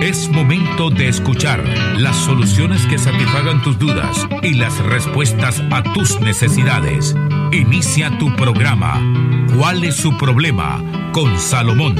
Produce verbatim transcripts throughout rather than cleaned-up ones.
Es momento de escuchar las soluciones que satisfagan tus dudas y las respuestas a tus necesidades. Inicia tu programa. ¿Cuál es su problema? Con Salomón.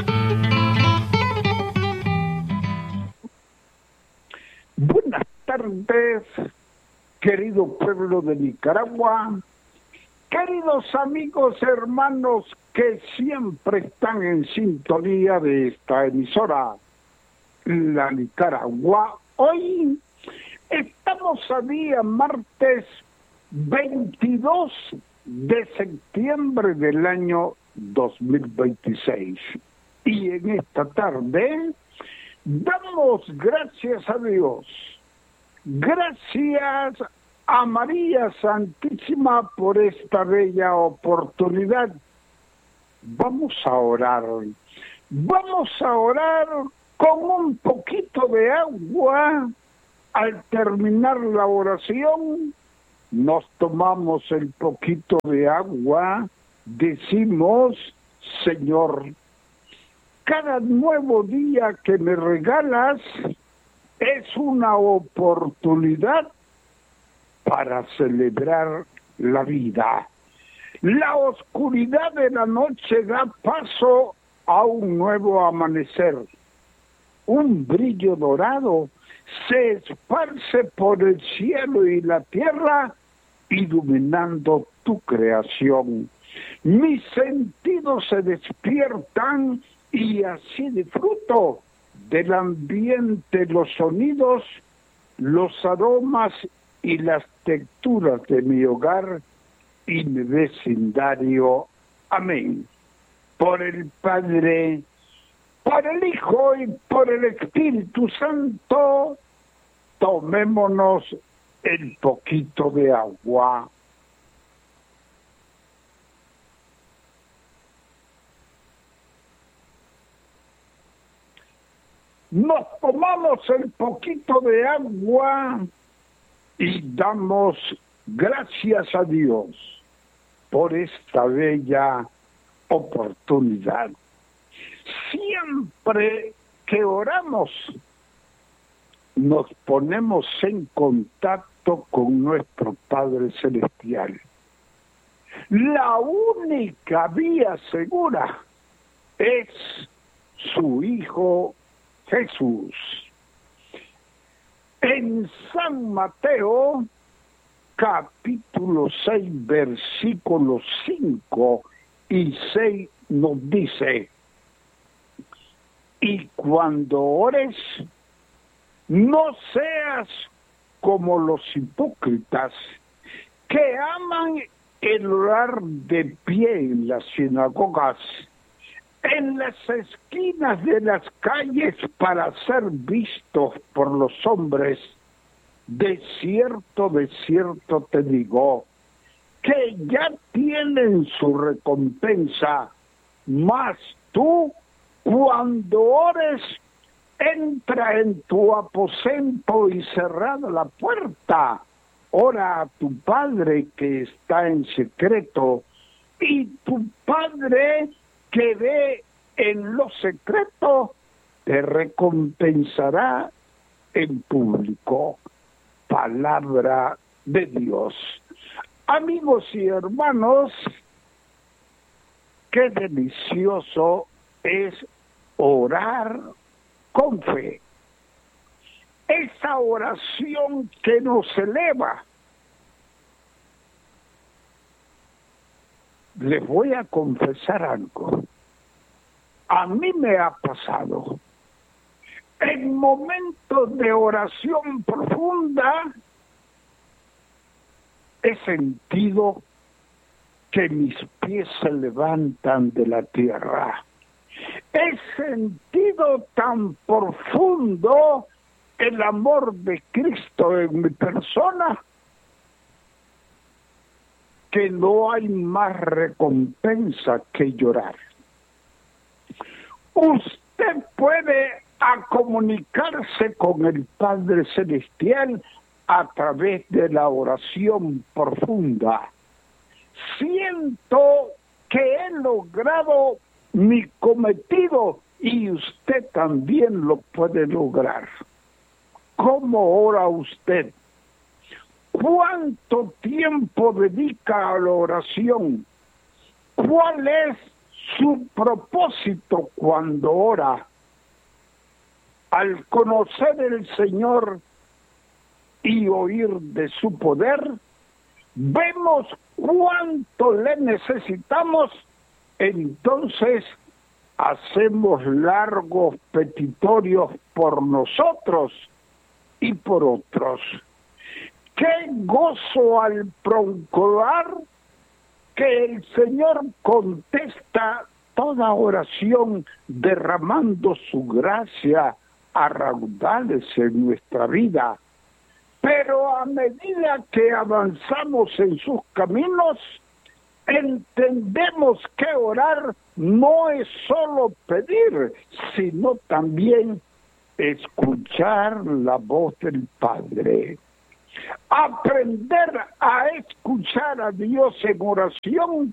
Buenas tardes, querido pueblo de Nicaragua, queridos amigos, hermanos que siempre están en sintonía de esta emisora, La Nicaragua. Hoy estamos a día martes veintidós de septiembre del año dos mil veintiséis. Y en esta tarde damos gracias a Dios, gracias a María Santísima por esta bella oportunidad. Vamos a orar, vamos a orar con un poquito de agua. Al terminar la oración, nos tomamos el poquito de agua, decimos: Señor, cada nuevo día que me regalas es una oportunidad para celebrar la vida. La oscuridad de la noche da paso a un nuevo amanecer. Un brillo dorado se esparce por el cielo y la tierra, iluminando tu creación. Mis sentidos se despiertan y así disfruto del ambiente, los sonidos, los aromas y las texturas de mi hogar y mi vecindario. Amén. Por el Padre, por el Hijo y por el Espíritu Santo, tomémonos el poquito de agua. Nos tomamos el poquito de agua y damos gracias a Dios por esta bella oportunidad. Siempre que oramos, nos ponemos en contacto con nuestro Padre Celestial. La única vía segura es su Hijo Jesús. En San Mateo, capítulo seis, versículos cinco y seis, nos dice: y cuando ores, no seas como los hipócritas, que aman el orar de pie en las sinagogas, en las esquinas de las calles, para ser vistos por los hombres. De cierto, de cierto te digo, que ya tienen su recompensa. Mas tú, cuando ores, entra en tu aposento y cerrada la puerta, ora a tu Padre que está en secreto, y tu Padre que ve en lo secreto te recompensará en público. Palabra de Dios. Amigos y hermanos, qué delicioso es orar con fe. Esa oración que nos eleva. Les voy a confesar algo. A mí me ha pasado. En momentos de oración profunda, he sentido que mis pies se levantan de la tierra. He sentido tan profundo el amor de Cristo en mi persona que no hay más recompensa que llorar. Usted puede a comunicarse con el Padre Celestial a través de la oración profunda. Siento que he logrado mi cometido y usted también lo puede lograr. ¿Cómo ora usted? ¿Cuánto tiempo dedica a la oración? ¿Cuál es su propósito cuando ora? Al conocer el Señor y oír de su poder, vemos cuánto le necesitamos, entonces hacemos largos petitorios por nosotros y por otros. ¡Qué gozo al procurar que el Señor contesta toda oración derramando su gracia a raudales en nuestra vida! Pero a medida que avanzamos en sus caminos, entendemos que orar no es solo pedir, sino también escuchar la voz del Padre. Aprender a escuchar a Dios en oración,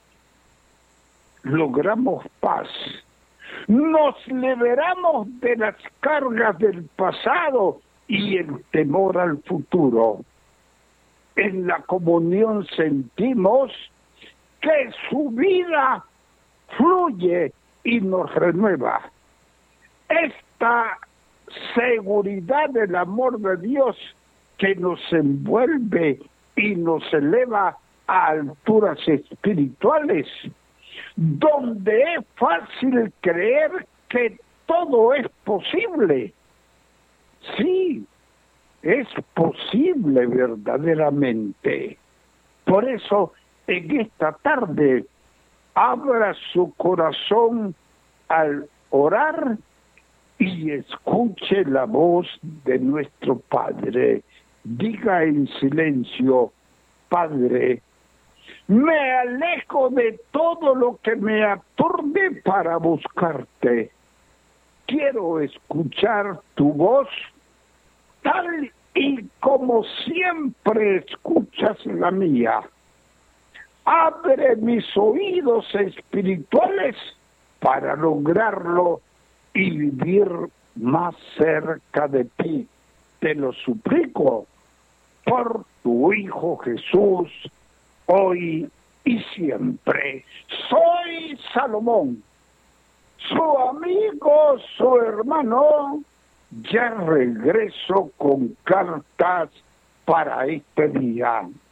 logramos paz. Nos liberamos de las cargas del pasado y el temor al futuro. En la comunión sentimos que su vida fluye y nos renueva. Esta seguridad del amor de Dios que nos envuelve y nos eleva a alturas espirituales, donde es fácil creer que todo es posible. Sí, es posible verdaderamente. Por eso, en esta tarde, abra su corazón al orar y escuche la voz de nuestro Padre. Diga en silencio: Padre, me alejo de todo lo que me aturde para buscarte. Quiero escuchar tu voz tal y como siempre escuchas la mía. Abre mis oídos espirituales para lograrlo y vivir más cerca de ti. Te lo suplico por tu Hijo Jesús, hoy y siempre. Soy Salomón, su amigo, su hermano. Ya regreso con cartas para este día.